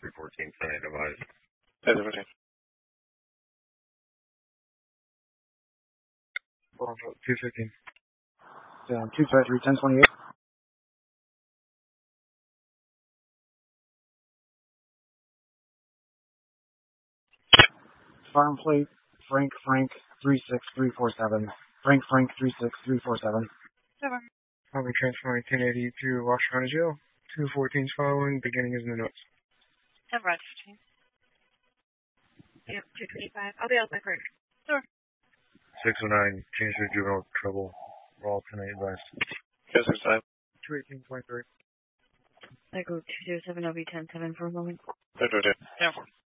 314, Sunday advised. 314. 215. 253, 1028. Farm plate, Frank 36347. Frank 36347. I'll be transferring 1080 to Wash County Jail. 214 is following, beginning is in the notes. 10 Roger 15. Yep, 225. I'll be out by Frank. Sure. 609, change to juvenile trouble. Raw 1080 advised. Yes, 609. 218.3. I go 207, I'll be 10-7 for a moment. 314. 10-4.